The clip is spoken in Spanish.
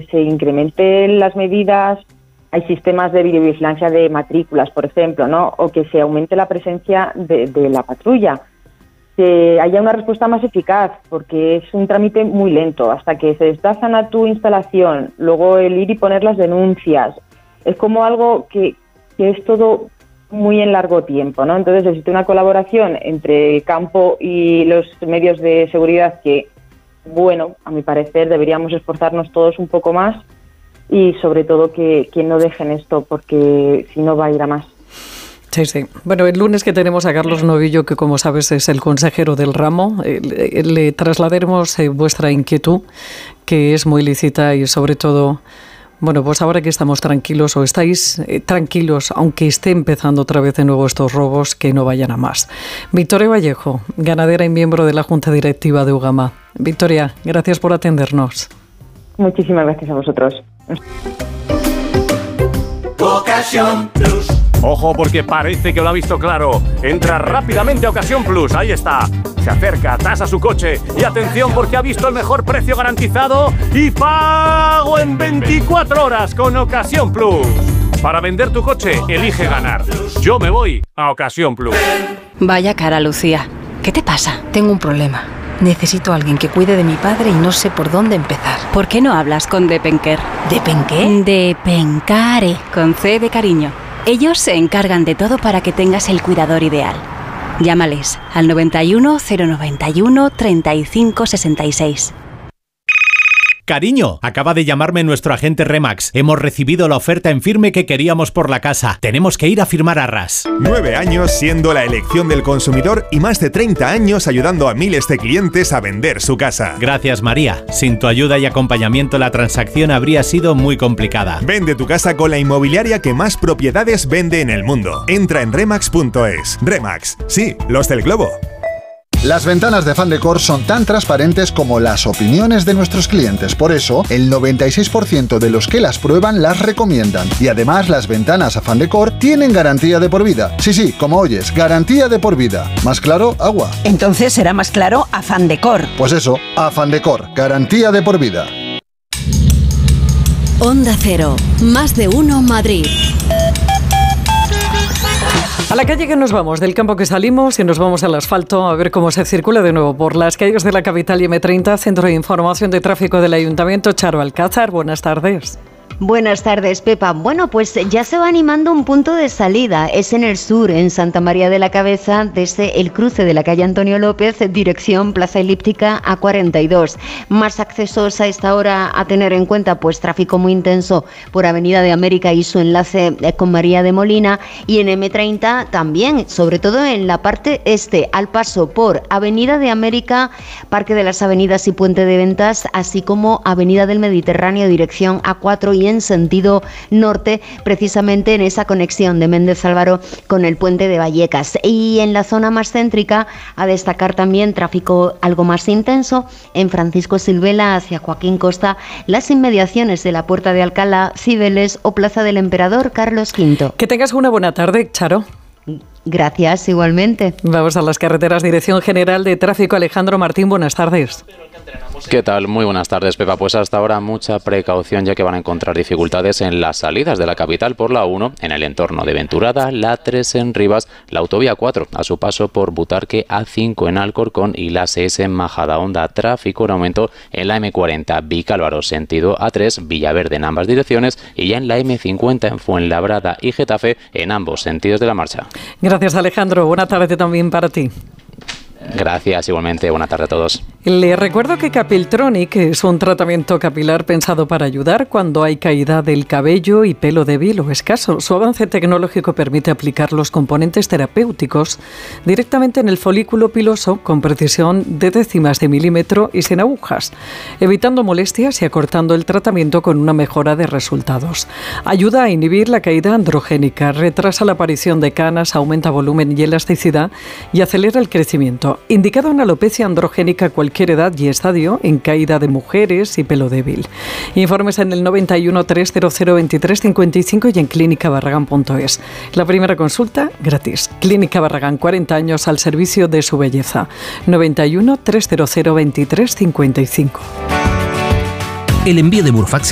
se incrementen las medidas. Hay sistemas de videovigilancia de matrículas, por ejemplo, ¿no? O que se aumente la presencia de la patrulla. Que haya una respuesta más eficaz, porque es un trámite muy lento. Hasta que se desplazan a tu instalación, luego el ir y poner las denuncias. Es como algo que es todo muy en largo tiempo, ¿no? Entonces existe una colaboración entre el campo y los medios de seguridad que, bueno, a mi parecer deberíamos esforzarnos todos un poco más. Y sobre todo que no dejen esto, porque si no va a ir a más. Sí, sí. Bueno, el lunes que tenemos a Carlos Novillo, que como sabes es el consejero del ramo, le trasladaremos vuestra inquietud, que es muy lícita y sobre todo, bueno, pues ahora que estamos tranquilos o estáis tranquilos, aunque esté empezando otra vez de nuevo estos robos, que no vayan a más. Victoria Vallejo, ganadera y miembro de la Junta Directiva de UGAMA. Victoria, gracias por atendernos. Muchísimas gracias a vosotros. Ocasión Plus. Ojo, porque parece que lo ha visto claro. Entra rápidamente a Ocasión Plus, ahí está. Se acerca, tasa su coche y atención porque ha visto el mejor precio garantizado y pago en 24 horas con Ocasión Plus. Para vender tu coche, elige ganar. Yo me voy a Ocasión Plus. Vaya cara, Lucía. ¿Qué te pasa? Tengo un problema. Necesito a alguien que cuide de mi padre y no sé por dónde empezar. ¿Por qué no hablas con Depenker? ¿Depenqué? Depencare, con C de cariño. Ellos se encargan de todo para que tengas el cuidador ideal. Llámales al 91 091 35 66. Cariño, acaba de llamarme nuestro agente Remax. Hemos recibido la oferta en firme que queríamos por la casa. Tenemos que ir a firmar arras. 9 años siendo la elección del consumidor y más de 30 años ayudando a miles de clientes a vender su casa. Gracias, María. Sin tu ayuda y acompañamiento la transacción habría sido muy complicada. Vende tu casa con la inmobiliaria que más propiedades vende en el mundo. Entra en remax.es. Remax, sí, los del globo. Las ventanas de Afán Decor son tan transparentes como las opiniones de nuestros clientes. Por eso, el 96% de los que las prueban las recomiendan. Y además, las ventanas Afán Decor tienen garantía de por vida. Sí, como oyes, garantía de por vida. ¿Más claro? Agua. Entonces será más claro Afán Decor. Pues eso, Afán Decor, garantía de por vida. Onda Cero, más de uno Madrid. A la calle que nos vamos, del campo que salimos y nos vamos al asfalto a ver cómo se circula de nuevo por las calles de la capital y M30, Centro de Información de Tráfico del Ayuntamiento. Charo Alcázar, buenas tardes. Buenas tardes, Pepa. Bueno, pues ya se va animando un punto de salida. Es en el sur, en Santa María de la Cabeza, desde el cruce de la calle Antonio López, dirección Plaza Elíptica A42. Más accesos a esta hora a tener en cuenta, pues tráfico muy intenso por Avenida de América y su enlace con María de Molina. Y en M30 también, sobre todo en la parte este, al paso por Avenida de América, Parque de las Avenidas y Puente de Ventas, así como Avenida del Mediterráneo, dirección A4 y en sentido norte, precisamente en esa conexión de Méndez Álvaro con el puente de Vallecas. Y en la zona más céntrica, a destacar también tráfico algo más intenso en Francisco Silvela hacia Joaquín Costa, las inmediaciones de la Puerta de Alcalá, Cibeles o Plaza del Emperador Carlos V. Que tengas una buena tarde, Charo. Gracias, igualmente. Vamos a las carreteras. Dirección General de Tráfico, Alejandro Martín, buenas tardes. ¿Qué tal? Muy buenas tardes, Pepa. Pues hasta ahora mucha precaución, ya que van a encontrar dificultades en las salidas de la capital por la 1, en el entorno de Venturada, la 3 en Rivas, la autovía 4 a su paso por Butarque, A5 en Alcorcón y la 6 en Majadahonda. Tráfico en aumento en la M40 Vicálvaro sentido A3, Villaverde en ambas direcciones y ya en la M50 en Fuenlabrada y Getafe en ambos sentidos de la marcha. Gracias, Alejandro. Buena tarde también para ti. Gracias, igualmente. Buena tarde a todos. Le recuerdo que Capiltronic es un tratamiento capilar pensado para ayudar cuando hay caída del cabello y pelo débil o escaso. Su avance tecnológico permite aplicar los componentes terapéuticos directamente en el folículo piloso con precisión de décimas de milímetro y sin agujas, evitando molestias y acortando el tratamiento con una mejora de resultados. Ayuda a inhibir la caída androgénica, retrasa la aparición de canas, aumenta volumen y elasticidad y acelera el crecimiento. Indicado en alopecia androgénica a cualquier edad y estadio, en caída de mujeres y pelo débil. Informes en el 91 300 23 55 y en clínicabarragán.es. La primera consulta gratis. Clínica Barragán, 40 años al servicio de su belleza. 91 300 23 55. El envío de Burfax